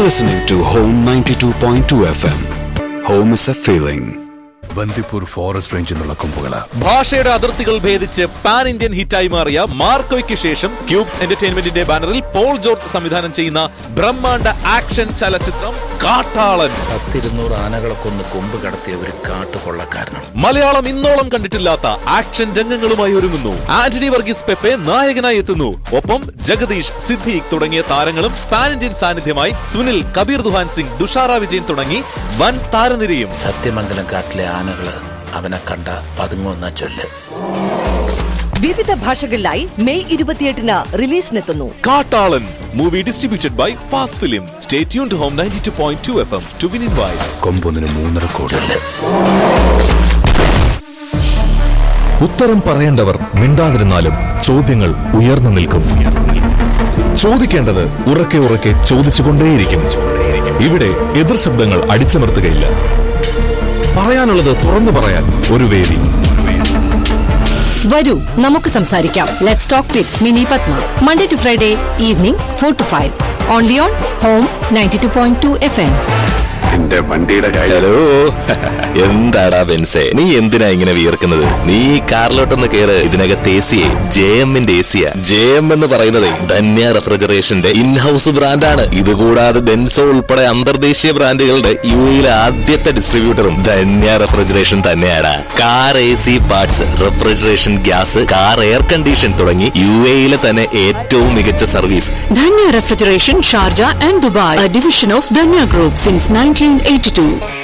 You're listening to Home 92.2 FM. Home is a feeling. Bandipur forest റേഞ്ചിൽ നിന്നുള്ള കൊമ്പുകള ഭാഷയുടെ അതിർത്തികൾ ഭേദിച്ച് പാൻ ഇന്ത്യൻ ഹിറ്റായി മാറിയ മാർക്കോയ്ക്ക് ശേഷം ക്യൂബ്സ് എന്റർടൈൻമെന്റിന്റെ ബാനറിൽ പോൾ ജോർജ് സംവിധാനം ചെയ്യുന്ന ബ്രഹ്മാണ്ഡ ആക്ഷൻ ചലച്ചിത്രം കാട്ടാളൻ. 200 ആനകളെ കൊന്ന് കൊമ്പ് കടത്തിയ ഒരു കാട്ടുകൊള്ളക്കാരനാണ്. മലയാളം ഇന്നോളം കണ്ടിട്ടില്ലാത്ത ആക്ഷൻ രംഗങ്ങളുമായി ഒരുങ്ങുന്നു. ആന്റണി വർഗീസ് പെപ്പെ നായകനായി എത്തുന്നു. ഒപ്പം ജഗദീഷ്, സിദ്ദീഖ് തുടങ്ങിയ താരങ്ങളും പാൻ ഇന്ത്യൻ സാന്നിധ്യമായി സുനിൽ, കബീർ ദുഹാൻ സിംഗ്, തുഷാര വിജയൻ തുടങ്ങി വൻ താരനിരയും. സത്യമംഗലം കാട്ടിലെ ആനകള് അവനെ കണ്ട പതുങ്ങുന്ന ചൊല്ല്. വിവിധ ഭാഷകളിലായി മെയ് 28-ന് റിലീസിനെത്തുന്നു കാട്ടാളൻ. Movie distributed by fast film. Stay tune to home 92.2 FM to win invites. കൊമ്പൊന്നിന് 3.5 കോടി. ഉത്തരം പറയേണ്ടവർ മിണ്ടാതിരുന്നാലും ചോദ്യങ്ങൾ ഉയർന്നു നിൽക്കും. ചോദിക്കേണ്ടത് ഉറക്കെ ഉറക്കെ ചോദിച്ചുകൊണ്ടേയിരിക്കും. ഇവിടെ എതിർ ശബ്ദങ്ങൾ അടിച്ചമർത്തുകയില്ല. പറയാനുള്ളത് തുറന്നു പറയാൻ ഒരു വേദി. വരൂ, നമുക്ക് സംസാരിക്കാം. Let's talk with mini Padma. Monday to Friday evening 4 to 5 only on home 92.2 FM. എന്റെ വണ്ടിയുടെ ഹലോ, എന്താടാ ബെൻസേ, നീ എന്തിനാ ഇങ്ങനെ വിയർക്കുന്നത്? നീ കാറിലോട്ടൊന്ന് കേറ്. ഇതിനകത്ത് എസിയെ JMന്റെ എസിയാ. JM എന്ന് പറയുന്നത് ധന്യ റെഫ്രിജറേഷന്റെ ഇൻഹൌസ് ബ്രാൻഡാണ്. ഇതുകൂടാതെ ഡെൻസോ ഉൾപ്പെടെ അന്തർദേശീയ ബ്രാൻഡുകളുടെ UAE ആദ്യത്തെ ഡിസ്ട്രിബ്യൂട്ടറും ധന്യ റെഫ്രിജറേഷൻ തന്നെയാണ്. Car AC parts, refrigeration, gas, car air condition തുടങ്ങി UAE തന്നെ ഏറ്റവും മികച്ച service. Dhanya refrigeration, Sharjah and Dubai, a division of Dhanya Group since 1982.